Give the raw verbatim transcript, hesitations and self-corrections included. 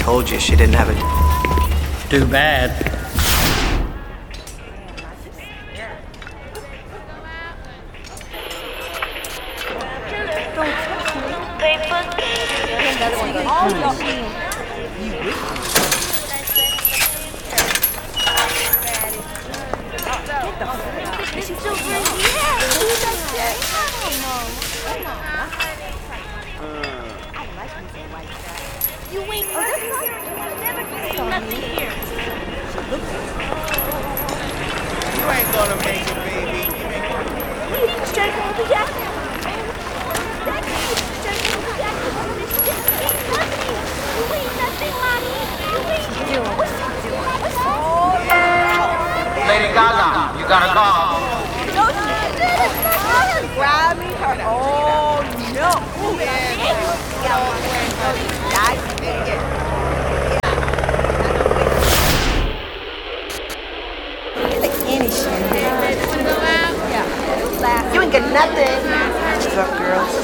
told you she didn't have it. Too bad. You ain't nothing here. You ain't gonna make it, baby. Straight from the jacket. Straight from the jacket. You ain't nothing, mommy. You ain't doing. What's he doing? What's he doing? Lady Gaga, you got a call. No, she didn't. Grab me her. Oh, no. Ooh, You ain't get nothing. What's up, girls?